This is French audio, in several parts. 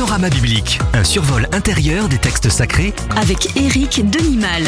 Panorama biblique, un survol intérieur des textes sacrés avec Éric Denimal.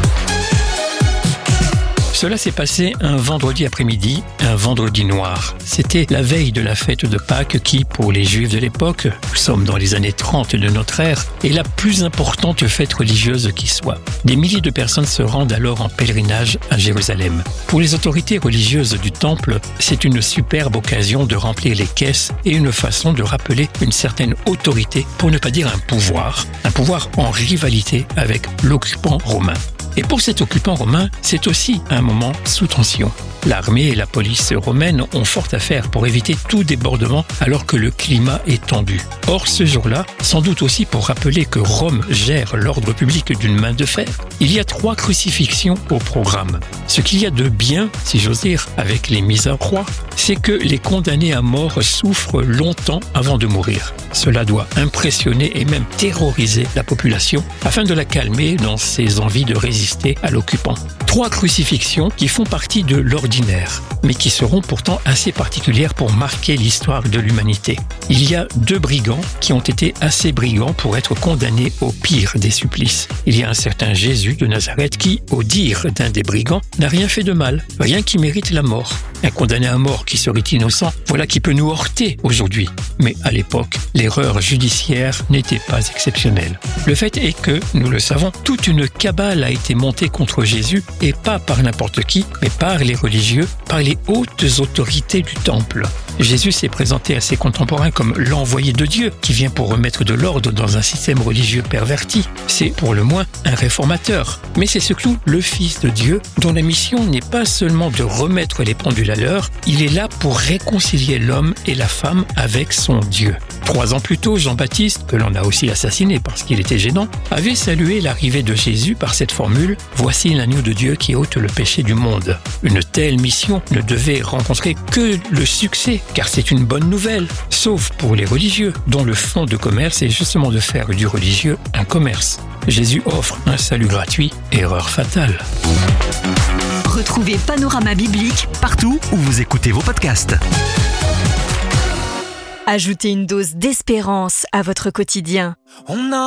Cela s'est passé un vendredi après-midi, un vendredi noir. C'était la veille de la fête de Pâques qui, pour les Juifs de l'époque, nous sommes dans les années 30 de notre ère, est la plus importante fête religieuse qui soit. Des milliers de personnes se rendent alors en pèlerinage à Jérusalem. Pour les autorités religieuses du temple, c'est une superbe occasion de remplir les caisses et une façon de rappeler une certaine autorité, pour ne pas dire un pouvoir en rivalité avec l'occupant romain. Et pour cet occupant romain, c'est aussi un moment sous tension. L'armée et la police romaine ont fort à faire pour éviter tout débordement alors que le climat est tendu. Or, ce jour-là, sans doute aussi pour rappeler que Rome gère l'ordre public d'une main de fer, il y a 3 crucifixions au programme. Ce qu'il y a de bien, si j'ose dire, avec les mises à croix, c'est que les condamnés à mort souffrent longtemps avant de mourir. Cela doit impressionner et même terroriser la population afin de la calmer dans ses envies de résister à l'occupant. 3 crucifixions qui font partie de l'ordinaire, mais qui seront pourtant assez particulières pour marquer l'histoire de l'humanité. Il y a 2 brigands qui ont été assez brigands pour être condamnés au pire des supplices. Il y a un certain Jésus de Nazareth qui, au dire d'un des brigands, n'a rien fait de mal, rien qui mérite la mort. Un condamné à mort qui serait innocent, voilà qui peut nous heurter aujourd'hui. Mais à l'époque, l'erreur judiciaire n'était pas exceptionnelle. Le fait est que, nous le savons, toute une cabale a été montée contre Jésus, et pas par n'importe qui, mais par les religieux, par les hautes autorités du temple. Jésus s'est présenté à ses contemporains comme l'envoyé de Dieu qui vient pour remettre de l'ordre dans un système religieux perverti. C'est pour le moins un réformateur. Mais c'est surtout le Fils de Dieu dont la mission n'est pas seulement de remettre les pendules à l'heure, il est là pour réconcilier l'homme et la femme avec son Dieu. 3 ans plus tôt, Jean-Baptiste, que l'on a aussi assassiné parce qu'il était gênant, avait salué l'arrivée de Jésus par cette formule « Voici l'agneau de Dieu qui ôte le péché du monde ». Une telle mission ne devait rencontrer que le succès, car c'est une bonne nouvelle, sauf pour les religieux, dont le fond de commerce est justement de faire du religieux un commerce. Jésus offre un salut gratuit, erreur fatale. Retrouvez Panorama biblique partout où vous écoutez vos podcasts. Ajoutez une dose d'espérance à votre quotidien.